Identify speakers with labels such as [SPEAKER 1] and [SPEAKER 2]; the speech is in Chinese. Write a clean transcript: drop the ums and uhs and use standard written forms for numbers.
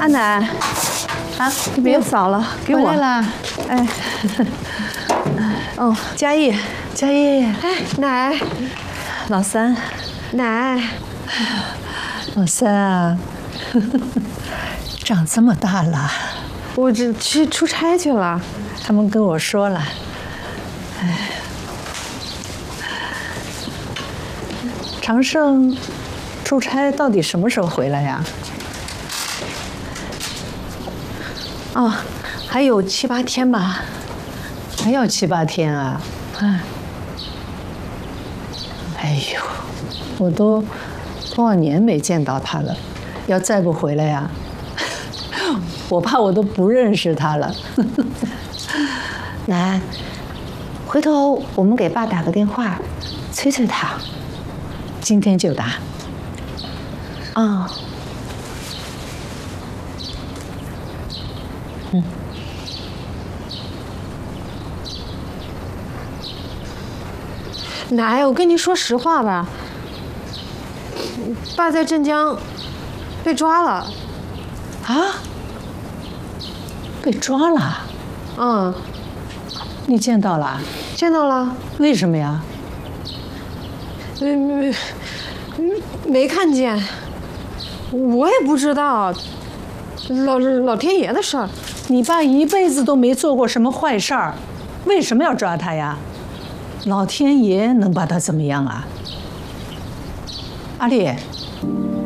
[SPEAKER 1] 阿奶，啊，你别扫了，给我。
[SPEAKER 2] 回来了。
[SPEAKER 1] 哎，哦，嘉义，
[SPEAKER 2] 嘉义，
[SPEAKER 1] 哎，奶，老三，奶，
[SPEAKER 2] 老三啊，长这么大了，
[SPEAKER 1] 我这去出差去了，
[SPEAKER 2] 他们跟我说了。哎，长胜出差到底什么时候回来呀？
[SPEAKER 1] 哦，还有7、8天吧，
[SPEAKER 2] 还要7、8天啊！
[SPEAKER 1] 嗯，
[SPEAKER 2] 哎呦，我都多少年没见到他了，要再不回来呀，我怕我都不认识他了。
[SPEAKER 3] 奶，回头我们给爸打个电话，催催他。
[SPEAKER 2] 今天就打。
[SPEAKER 3] 啊。嗯。
[SPEAKER 1] 奶，我跟你说实话吧，爸在镇江被抓了。
[SPEAKER 2] 啊？被抓了？
[SPEAKER 1] 嗯，
[SPEAKER 2] 你见到了？
[SPEAKER 1] 见到了。
[SPEAKER 2] 为什么呀？
[SPEAKER 1] 没看见，我也不知道，老天爷的事儿。
[SPEAKER 2] 你爸一辈子都没做过什么坏事儿，为什么要抓他呀？老天爷能把他怎么样啊？阿丽。